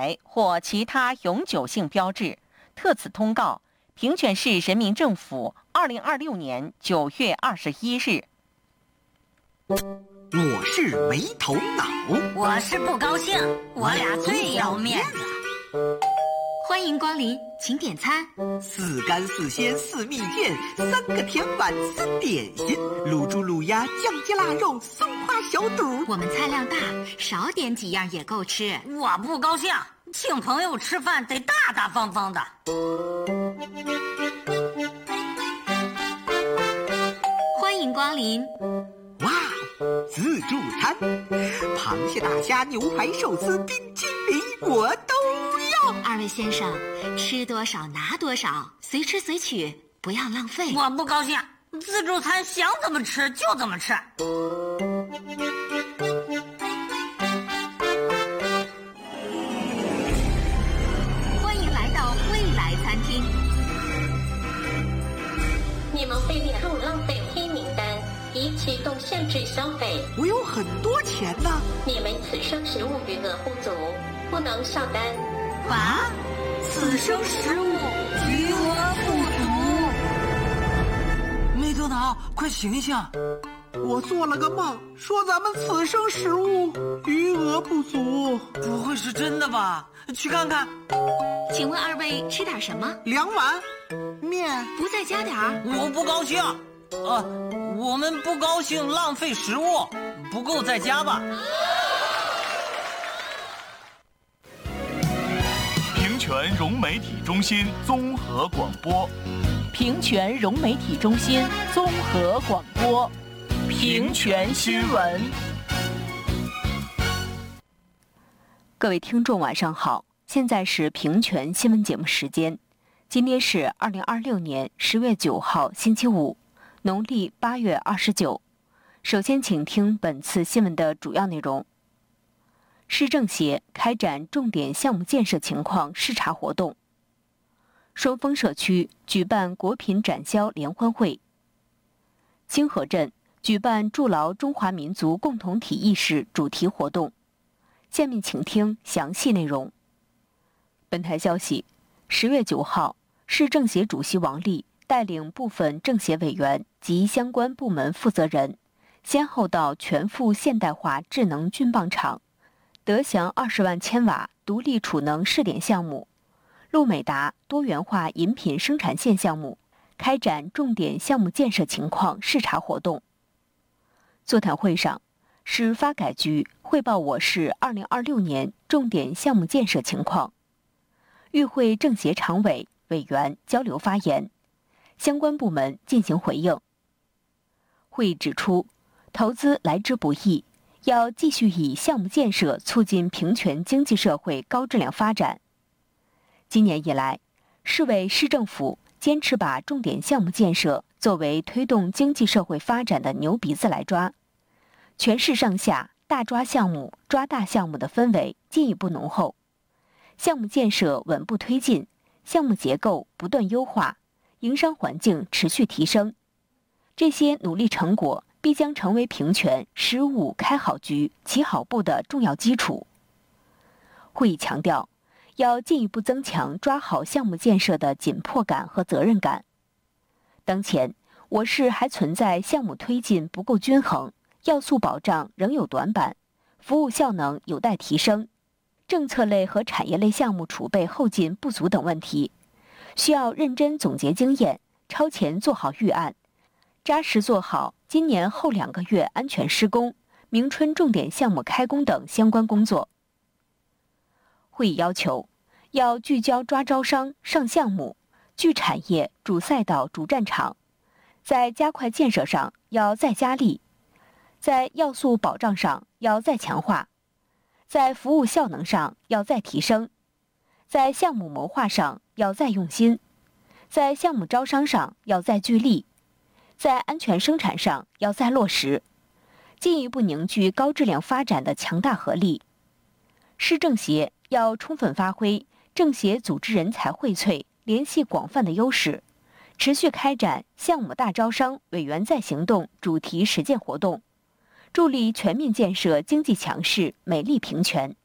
牌或其他永久性标志，特此通告平泉市人民政府2026年9月21日。 我是没头脑， 我是不高兴，我俩最要面子。 欢迎光临，请点餐。 4干4鲜4蜜饯，3个甜碗3点心，卤猪卤鸭酱鸡腊肉松花小肚。 我们菜量大，少点几样也够吃。 我不高兴，请朋友吃饭得大大方方的。 欢迎光临。 哇，自助餐，螃蟹、大虾、牛排、寿司、冰淇淋，我都要。 二位先生，吃多少拿多少，随吃随取，不要浪费。 我不高兴，自助餐想怎么吃就怎么吃。 欢迎来到未来餐厅。 你们被列入浪费黑名单，已启动限制消费。 我有很多钱呢。 你们此生食物余额不足，不能上单。 啊？此生食物余额不足？ 没头脑，快醒醒！ 我做了个梦，说咱们此生食物余额不足。 不会是真的吧？去看看。 请问二位吃点什么 ？2碗面。 不再加点儿？ 我不高兴。我们不高兴浪费食物，不够再加吧。 平泉融媒体中心综合广播， 平泉融媒体中心综合广播，平泉新闻。各位听众晚上好，现在是平泉新闻节目时间。今天是2026年10月9号星期五，农历8月29。首先请听本次新闻的主要内容。市政协开展重点项目建设情况视察活动。双峰社区举办国品展销联欢会。清河镇举办筑牢中华民族共同体意识主题活动。下面请听详细内容。本台消息，10月9号，市政协主席王力带领部分政协委员及相关部门负责人，先后到全副现代化智能菌棒厂、德祥20万千瓦独立储能试点项目、路美达多元化饮品生产线项目开展重点项目建设情况视察活动。座谈会上，市发改局汇报我市2026年重点项目建设情况，与会政协常委、委员交流发言，相关部门进行回应。会议指出，投资来之不易，要继续以项目建设促进平泉经济社会高质量发展。今年以来，市委市政府坚持把重点项目建设作为推动经济社会发展的牛鼻子来抓，全市上下大抓项目、抓大项目的氛围进一步浓厚，项目建设稳步推进，项目结构不断优化，营商环境持续提升。这些努力成果必将成为平泉十五开好局、起好步的重要基础。会议强调，要进一步增强抓好项目建设的紧迫感和责任感。当前，我市还存在项目推进不够均衡、要素保障仍有短板、服务效能有待提升、政策类和产业类项目储备后劲不足等问题，需要认真总结经验，超前做好预案，扎实做好今年后2个月安全施工、明春重点项目开工等相关工作。会议要求，要聚焦抓招商、上项目，聚产业、主赛道、主战场，在加快建设上要再加力，在要素保障上要再强化，在服务效能上要再提升，在项目谋划上要再用心，在项目招商上要再聚力，在安全生产上要再落实，进一步凝聚高质量发展的强大合力。市政协要充分发挥政协组织人才荟萃、联系广泛的优势，持续开展项目大招商、委员在行动主题实践活动，助力全面建设经济强势、美丽平泉。